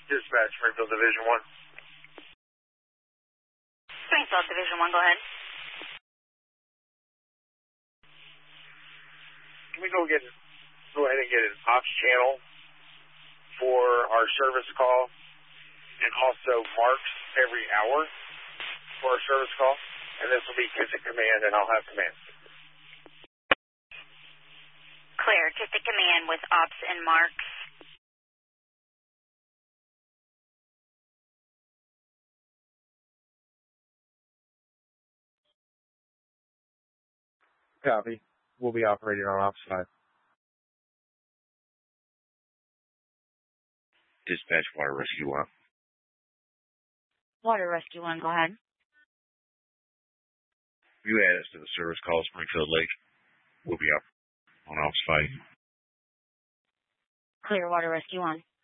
Dispatch, Springfield Division 1. Springfield Division 1, go ahead. Can we go ahead and get an ops channel for our service call and also marks every hour for our service call? And this will be Kissick Command, and I'll have command. Clear. Kissick Command with ops and marks. Copy. We'll be operating on ops 5. Dispatch, Water Rescue 1. Water Rescue 1, go ahead. You add us to the service call, Springfield Lake. We'll be up on ops 5. Clear, Water Rescue 1.